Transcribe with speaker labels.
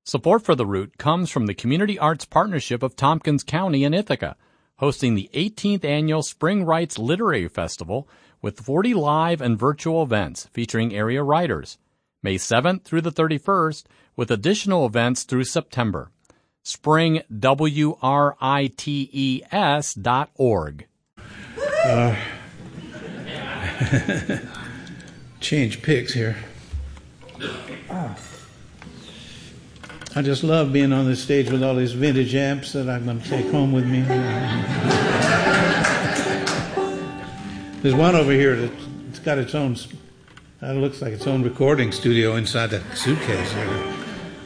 Speaker 1: Support for The Root comes from the Community Arts Partnership of Tompkins County in Ithaca, hosting the 18th Annual Spring Writes Literary Festival with 40 live and virtual events featuring area writers, May 7th through the 31st, with additional events through September. SpringWrites.org.
Speaker 2: Change picks here. I just love being on this stage with all these vintage amps that I'm going to take home with me. There's one over here that's got its own, it looks like its own recording studio inside that suitcase here.